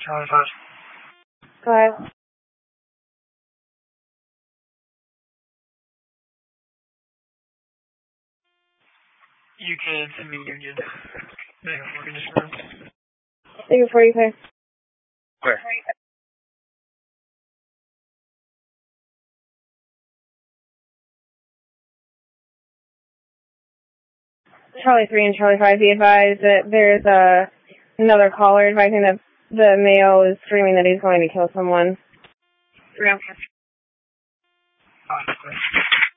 Charlie 5. Go ahead. You can send me Union. Negative 4 condition room. Negative 4, you clear. Where? Charlie 3 and Charlie 5, be advised that there's another caller advising that the male is screaming that he's going to kill someone. 3 on 4.